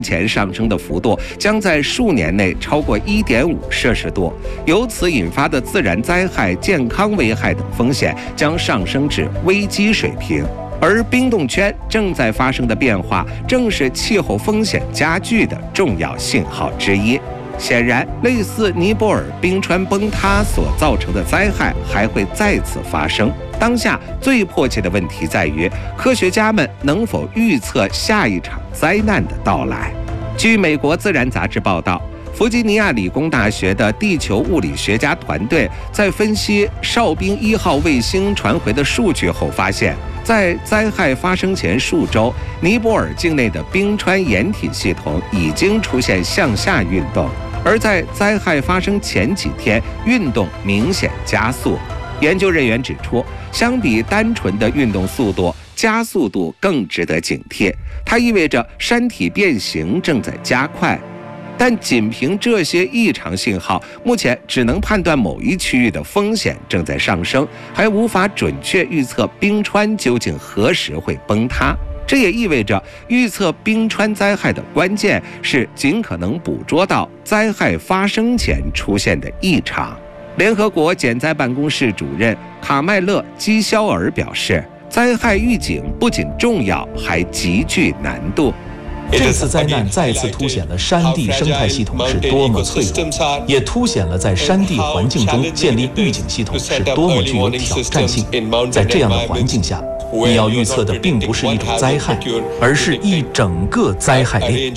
前上升的幅度将在数年内超过1.5摄氏度，由此引发的自然灾害、健康危害等风险将上升至危机水平。而冰冻圈正在发生的变化，正是气候风险加剧的重要信号之一。显然，类似尼泊尔冰川崩塌所造成的灾害还会再次发生。当下最迫切的问题在于，科学家们能否预测下一场灾难的到来？据美国《自然》杂志报道，弗吉尼亚理工大学的地球物理学家团队在分析哨兵1号卫星传回的数据后发现，在灾害发生前数周，尼泊尔境内的冰川掩体系统已经出现向下运动，而在灾害发生前几天，运动明显加速。研究人员指出，相比单纯的运动速度，加速度更值得警惕，它意味着山体变形正在加快。但仅凭这些异常信号，目前只能判断某一区域的风险正在上升，还无法准确预测冰川究竟何时会崩塌。这也意味着，预测冰川灾害的关键是尽可能捕捉到灾害发生前出现的异常。联合国减灾办公室主任卡麦勒·基肖尔表示，灾害预警不仅重要，还极具难度。 这次灾难再次凸显了山地生态系统是多么脆弱，也凸显了在山地环境中建立预警系统是多么具有挑战性。在这样的环境下，你要预测的并不是一种灾害，而是一整个灾害链。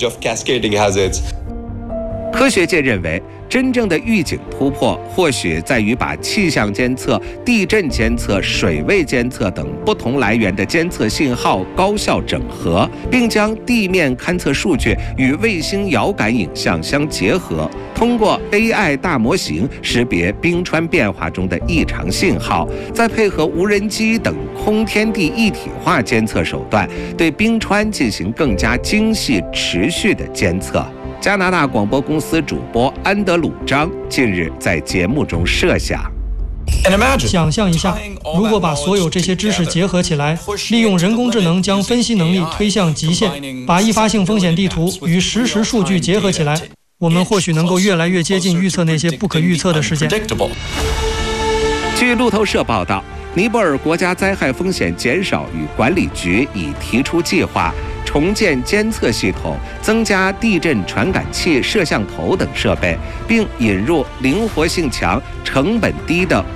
科学界认为，真正的预警突破或许在于把气象监测、地震监测、水位监测等不同来源的监测信号高效整合，并将地面勘测数据与卫星遥感影像相结合，通过 AI 大模型识别冰川变化中的异常信号，再配合无人机等空天地一体化监测手段，对冰川进行更加精细、持续的监测。加拿大广播公司主播安德鲁·张近日在节目中设想： 想象一下，如果把所有这些知识结合起来，利用人工智能将分析能力推向极限，把易发性风险地图与实时数据结合起来，我们或许能够越来越接近预测那些不可预测的事件。 据路透社报道，尼泊尔国家灾害风险减少与管理局已提出计划，重建监测系统，增加地震传感器、摄像头等设备，并引入灵活性强、成本低的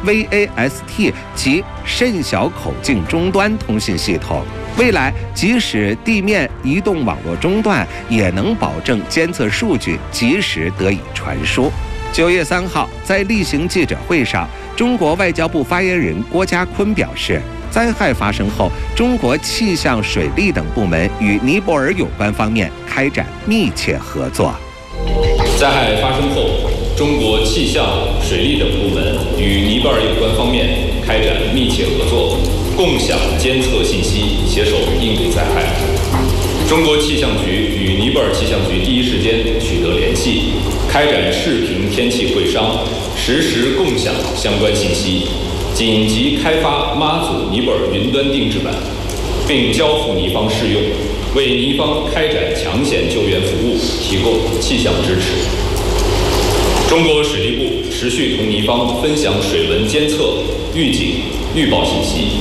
VAST 及甚小口径终端通信系统。未来，即使地面移动网络中断，也能保证监测数据及时得以传输。9月3号，在例行记者会上，中国外交部发言人郭家坤表示，灾害发生后，中国气象、水利等部门与尼泊尔有关方面开展密切合作。 灾害发生后，中国气象、水利等部门与尼泊尔有关方面开展密切合作，共享监测信息，携手应对灾害。中国气象局与尼泊尔气象局第一时间取得联系，开展视频天气会商，实时共享相关信息，紧急开发妈祖尼泊尔云端定制版，并交付尼方试用，为尼方开展抢险救援服务提供气象支持。中国水利部持续同尼方分享水文监测、预警、预报信息。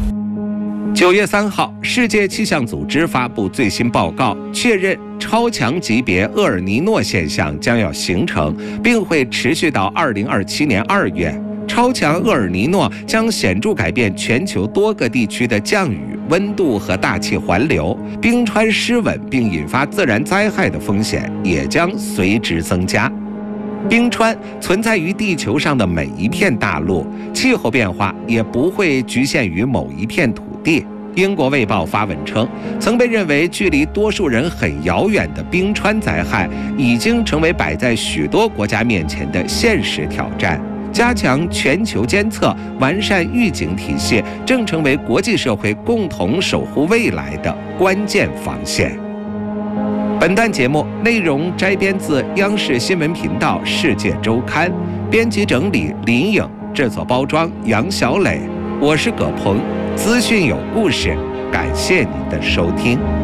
9月3号，世界气象组织发布最新报告，确认超强级别厄尔尼诺现象将要形成，并会持续到2027年2月。超强厄尔尼诺将显著改变全球多个地区的降雨、温度和大气环流，冰川失稳并引发自然灾害的风险也将随之增加。冰川存在于地球上的每一片大陆，气候变化也不会局限于某一片土地。英国卫报发文称，曾被认为距离多数人很遥远的冰川灾害，已经成为摆在许多国家面前的现实挑战。加强全球监测，完善预警体系，正成为国际社会共同守护未来的关键防线。本段节目内容摘编自央视新闻频道《世界周刊》，编辑整理林颖，制作包装杨小磊，我是葛鹏，资讯有故事，感谢您的收听。